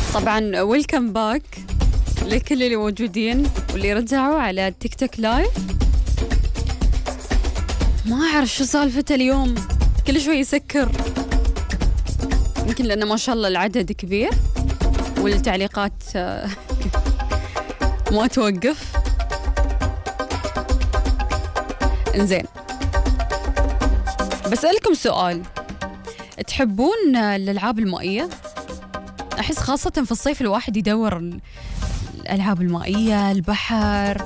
طبعا ويلكم باك لكل اللي موجودين واللي رجعوا على تيك توك لايف. ما أعرف شو سالفته اليوم، كل شوي يسكر، يمكن لأنه ما شاء الله العدد كبير والتعليقات ما توقف. انزين، بسألكم سؤال، تحبون الألعاب المائية؟ أحس خاصة في الصيف الواحد يدور الألعاب المائية، البحر.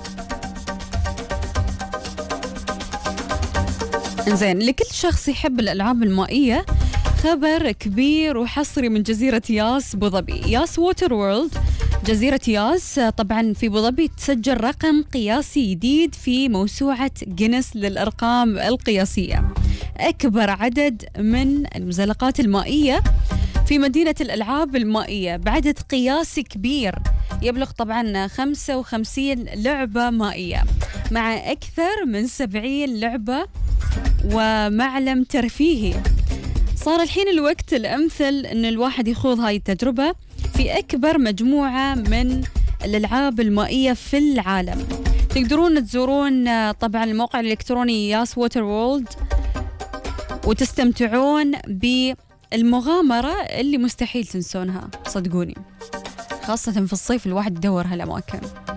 إنزين، لكل شخص يحب الألعاب المائية خبر كبير وحصري من جزيرة ياس بوظبي. ياس ووتر وورلد، جزيرة ياس طبعا في بوظبي، تسجل رقم قياسي جديد في موسوعة جينيس للأرقام القياسية. أكبر عدد من المزلقات المائية في مدينة الألعاب المائية بعدد قياسي كبير يبلغ طبعا 55 لعبة مائية مع أكثر من 70 لعبة ومعلم ترفيهي. صار الحين الوقت الأمثل أن الواحد يخوض هاي التجربة في أكبر مجموعة من الألعاب المائية في العالم. تقدرون تزورون طبعا الموقع الإلكتروني ياس ووتر وورلد وتستمتعون بالمغامرة اللي مستحيل تنسونها، صدقوني، خاصة في الصيف الواحد يدور هالأماكن.